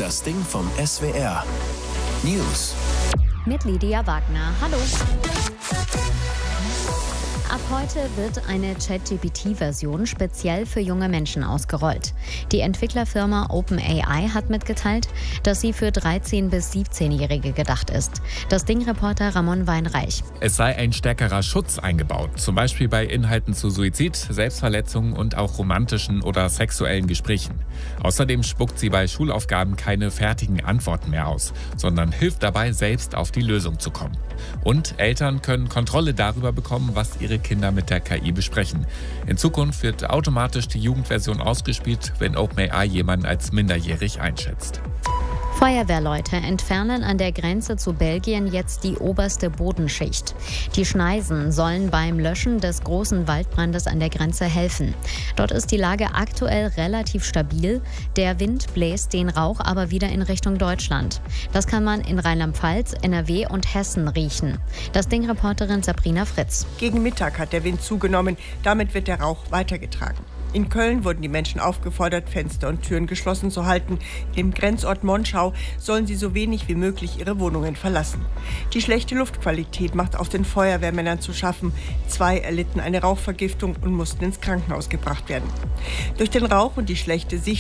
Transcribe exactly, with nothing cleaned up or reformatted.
Das Ding vom S W R. News. Mit Lydia Wagner. Hallo. Ab heute wird eine ChatGPT-Version speziell für junge Menschen ausgerollt. Die Entwicklerfirma OpenAI hat mitgeteilt, dass sie für dreizehn- bis siebzehnjährige gedacht ist. Das Ding-Reporter Ramon Weinreich. Es sei ein stärkerer Schutz eingebaut, zum Beispiel bei Inhalten zu Suizid, Selbstverletzungen und auch romantischen oder sexuellen Gesprächen. Außerdem spuckt sie bei Schulaufgaben keine fertigen Antworten mehr aus, sondern hilft dabei, selbst auf die Lösung zu kommen. Und Eltern können Kontrolle darüber bekommen, was ihre Kinder mit der K I besprechen. In Zukunft wird automatisch die Jugendversion ausgespielt, wenn OpenAI jemanden als minderjährig einschätzt. Feuerwehrleute entfernen an der Grenze zu Belgien jetzt die oberste Bodenschicht. Die Schneisen sollen beim Löschen des großen Waldbrandes an der Grenze helfen. Dort ist die Lage aktuell relativ stabil. Der Wind bläst den Rauch aber wieder in Richtung Deutschland. Das kann man in Rheinland-Pfalz, N R W und Hessen riechen. Das Ding-Reporterin Sabrina Fritz. Gegen Mittag hat der Wind zugenommen. Damit wird der Rauch weitergetragen. In Köln wurden die Menschen aufgefordert, Fenster und Türen geschlossen zu halten. Im Grenzort Monschau sollen sie so wenig wie möglich ihre Wohnungen verlassen. Die schlechte Luftqualität macht auch den Feuerwehrmännern zu schaffen. Zwei erlitten eine Rauchvergiftung und mussten ins Krankenhaus gebracht werden. Durch den Rauch und die schlechte Sicht